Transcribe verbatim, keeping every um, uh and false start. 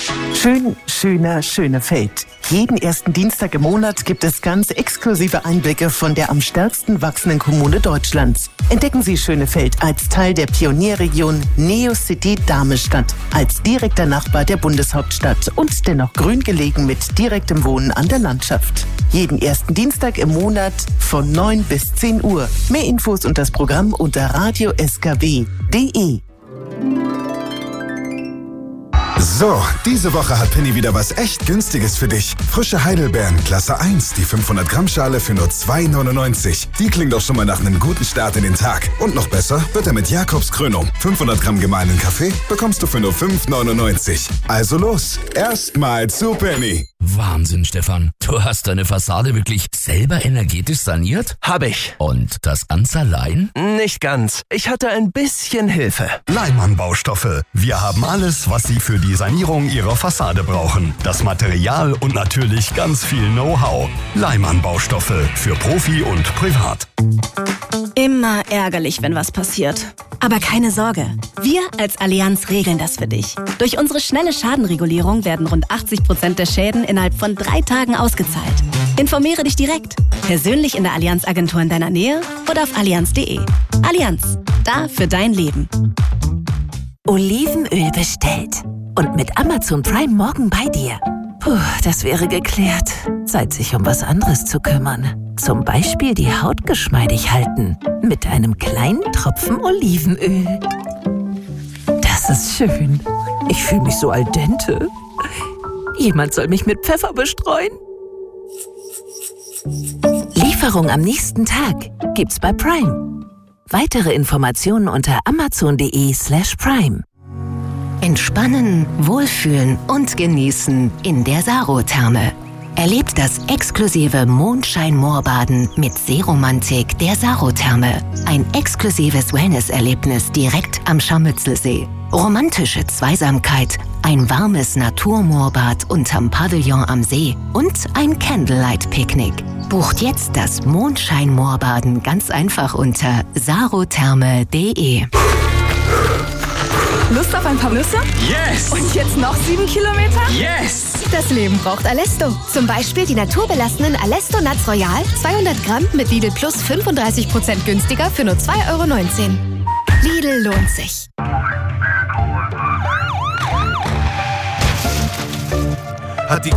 Schön, schöner, Schönefeld. Jeden ersten Dienstag im Monat gibt es ganz exklusive Einblicke von der am stärksten wachsenden Kommune Deutschlands. Entdecken Sie Schönefeld als Teil der Pionierregion Neocity Darmestadt, als direkter Nachbar der Bundeshauptstadt und dennoch grün gelegen mit direktem Wohnen an der Landschaft. Jeden ersten Dienstag im Monat von neun bis zehn Uhr. Mehr Infos und das Programm unter radio s k w punkt d e. So, diese Woche hat Penny wieder was echt Günstiges für dich. Frische Heidelbeeren, Klasse eins, die fünfhundert Gramm Schale für nur zwei neunundneunzig. Die klingt doch schon mal nach einem guten Start in den Tag. Und noch besser wird er mit Jakobs Krönung. fünfhundert Gramm gemahlenen Kaffee bekommst du für nur fünf neunundneunzig. Also los, erstmal zu Penny. Wahnsinn, Stefan. Du hast deine Fassade wirklich selber energetisch saniert? Hab ich. Und das Ganze allein? Nicht ganz. Ich hatte ein bisschen Hilfe. Leimann Baustoffe. Wir haben alles, was Sie für die Sanierung Ihrer Fassade brauchen. Das Material und natürlich ganz viel Know-how. Leimann Baustoffe. Für Profi und Privat. Immer ärgerlich, wenn was passiert. Aber keine Sorge. Wir als Allianz regeln das für dich. Durch unsere schnelle Schadenregulierung werden rund achtzig Prozent der Schäden innerhalb von drei Tagen ausgezahlt. Informiere dich direkt. Persönlich in der Allianz-Agentur in deiner Nähe oder auf allianz punkt de. Allianz. Da für dein Leben. Olivenöl bestellt. Und mit Amazon Prime morgen bei dir. Puh, das wäre geklärt. Zeit, sich um was anderes zu kümmern. Zum Beispiel die Haut geschmeidig halten. Mit einem kleinen Tropfen Olivenöl. Das ist schön. Ich fühle mich so al dente. Jemand soll mich mit Pfeffer bestreuen. Lieferung am nächsten Tag gibt's bei Prime. Weitere Informationen unter amazon punkt de slash prime. Entspannen, wohlfühlen und genießen in der Sarotherme. Erlebt das exklusive Mondschein-Moorbaden mit Seeromantik der Sarotherme. Ein exklusives Wellness-Erlebnis direkt am Scharmützelsee. Romantische Zweisamkeit, ein warmes Naturmoorbad unterm Pavillon am See und ein Candlelight-Picknick. Bucht jetzt das Mondschein-Moorbaden ganz einfach unter sarotherme punkt de. Lust auf ein paar Nüsse? Yes! Und jetzt noch sieben Kilometer? Yes! Das Leben braucht Alesto. Zum Beispiel die naturbelassenen Alesto Nuts Royal, zweihundert Gramm mit Lidl Plus fünfunddreißig Prozent günstiger für nur zwei Euro neunzehn. Lidl lohnt sich. Hat die